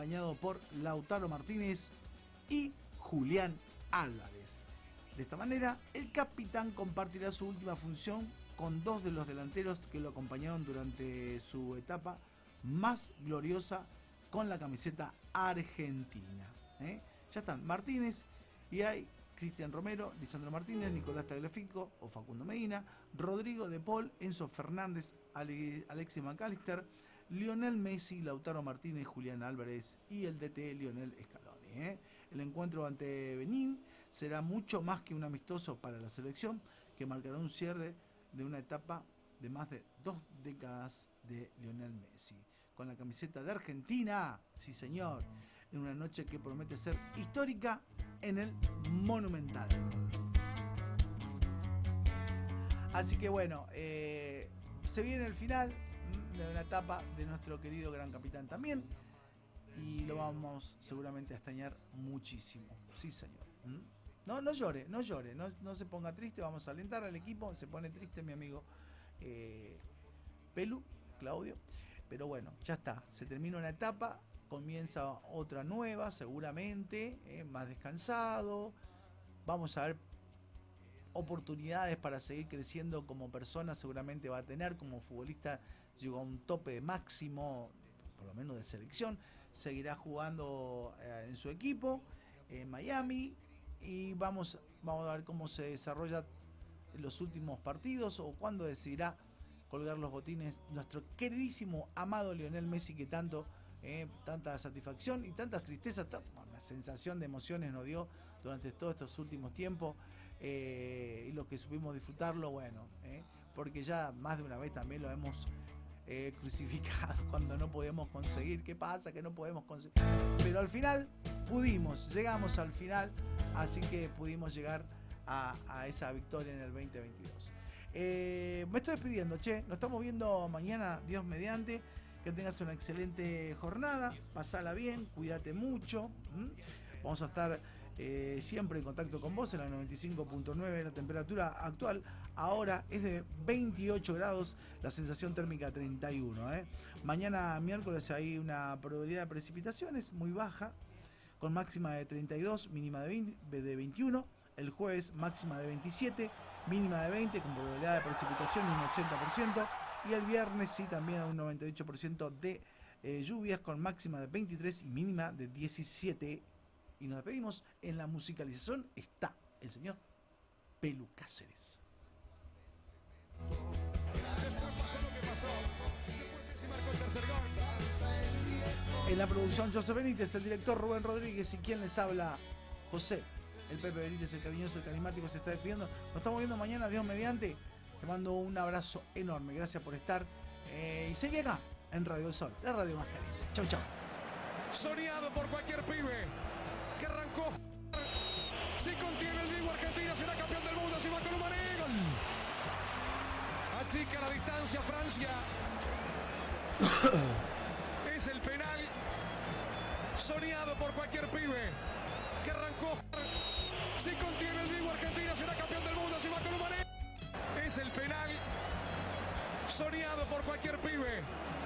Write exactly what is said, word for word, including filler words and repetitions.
acompañado por Lautaro Martínez y Julián Álvarez. De esta manera, el capitán compartirá su última función con dos de los delanteros que lo acompañaron durante su etapa más gloriosa con la camiseta argentina. ¿eh? Ya están Martínez y hay Cristian Romero, Lisandro Martínez, Nicolás Tagliafico o Facundo Medina, Rodrigo de Paul, Enzo Fernández, Ale, Alexis McAllister, Lionel Messi, Lautaro Martínez, Julián Álvarez y el D T Lionel Scaloni. ¿eh? El encuentro ante Benín será mucho más que un amistoso para la selección, que marcará un cierre de una etapa de más de dos décadas de Lionel Messi. Con la camiseta de Argentina, sí señor, en una noche que promete ser histórica en el Monumental. Así que bueno, eh, se viene el final de una etapa de nuestro querido gran capitán también, y lo vamos seguramente a extrañar muchísimo, sí señor. ¿Mm? No, no llore, no llore, no, no se ponga triste, vamos a alentar al equipo. Se pone triste mi amigo eh, Pelu, Claudio, pero bueno, ya está, se termina una etapa, comienza otra nueva seguramente, eh, más descansado. Vamos a ver oportunidades para seguir creciendo como persona, seguramente va a tener. Como futbolista llegó a un tope máximo, por lo menos de selección. Seguirá jugando eh, en su equipo en Miami, y vamos, vamos a ver cómo se desarrolla en los últimos partidos o cuándo decidirá colgar los botines nuestro queridísimo, amado Lionel Messi, que tanto eh, tanta satisfacción y tantas tristezas, una sensación de emociones nos dio durante todos estos últimos tiempos, eh, y los que supimos disfrutarlo, bueno, eh, porque ya más de una vez también lo hemos eh, crucificado cuando no podemos conseguir. ¿Qué pasa? Que no podemos conseguir, pero al final pudimos, llegamos al final, así que pudimos llegar a, a esa victoria en el veinte veintidós. Eh, me estoy despidiendo, che, nos estamos viendo mañana, Dios mediante. Que tengas una excelente jornada, pasala bien, cuídate mucho. ¿Mm? Vamos a estar eh, siempre en contacto con vos en la noventa y cinco punto nueve. La temperatura actual ahora es de veintiocho grados, la sensación térmica treinta y uno. ¿eh? Mañana miércoles hay una probabilidad de precipitaciones muy baja, con máxima de treinta y dos, mínima de, veinte, de veintiuno. El jueves máxima de veintisiete, mínima de veinte, con probabilidad de precipitación un ochenta por ciento. Y el viernes sí, también a un noventa y ocho por ciento de eh, lluvias, con máxima de veintitrés y mínima de diecisiete. Y nos despedimos. En la musicalización está el señor Pelu Cáceres. Después pasó lo que pasó. Después Messi marcó el tercer gol. En la producción José Benítez, el director Rubén Rodríguez, y quien les habla, José, el Pepe Benítez, el cariñoso, el carismático, se está despidiendo. Nos estamos viendo mañana, Dios mediante. Te mando un abrazo enorme, gracias por estar. Eh, y seguí acá, en Radio del Sol, la radio más caliente. Chau, chau. Soñado por cualquier pibe que arrancó. Si contiene el Diego, Argentina será campeón del mundo. Si va con un mané, gol. Achica la distancia Francia. Es el penal. Soñado por cualquier pibe que arrancó. Si contiene el Diego, Argentina será campeón del mundo. Si va con un mané. Es el penal soñado por cualquier pibe